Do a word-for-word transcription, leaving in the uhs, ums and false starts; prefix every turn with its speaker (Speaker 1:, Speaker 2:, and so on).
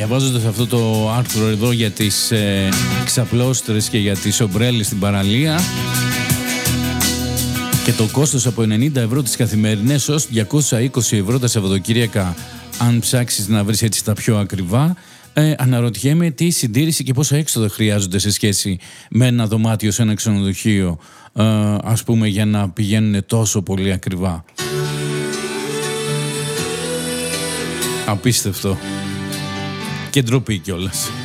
Speaker 1: διαβάζοντας αυτό το άρθρο εδώ για τις ε, ξαπλώστρες και για τις ομπρέλες στην παραλία και το κόστος από ενενήντα ευρώ τις καθημερινές ως διακόσια είκοσι ευρώ τα Σαββατοκύριακα, αν ψάξεις να βρεις έτσι τα πιο ακριβά, ε, αναρωτιέμαι τι συντήρηση και πόσα έξοδα χρειάζονται σε σχέση με ένα δωμάτιο σε ένα ξενοδοχείο, ε, ας πούμε, για να πηγαίνουν τόσο πολύ ακριβά. Απίστευτο. Και ντροπή κιόλας.